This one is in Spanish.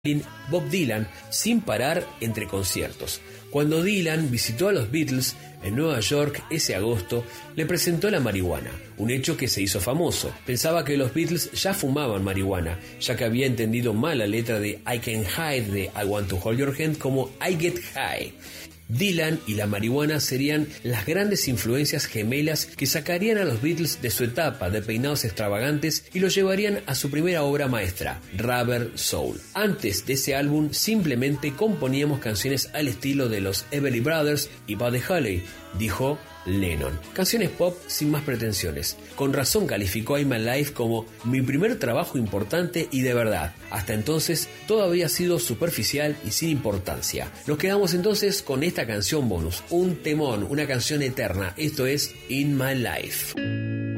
Bob Dylan sin parar entre conciertos. Cuando Dylan visitó a los Beatles en Nueva York ese agosto, le presentó la marihuana, un hecho que se hizo famoso. Pensaba que los Beatles ya fumaban marihuana, ya que había entendido mal la letra de I Can't Hide de I Want to Hold Your Hand como I Get High. Dylan y la marihuana serían las grandes influencias gemelas que sacarían a los Beatles de su etapa de peinados extravagantes y los llevarían a su primera obra maestra, Rubber Soul. Antes de ese álbum simplemente componíamos canciones al estilo de los Everly Brothers y Buddy Holly, dijo Lennon. Canciones pop sin más pretensiones. Con razón calificó I'm Alive como mi primer trabajo importante y de verdad. Hasta entonces todo había sido superficial y sin importancia. Nos quedamos entonces con esta canción bonus, un temón, una canción eterna. Esto es In My Life.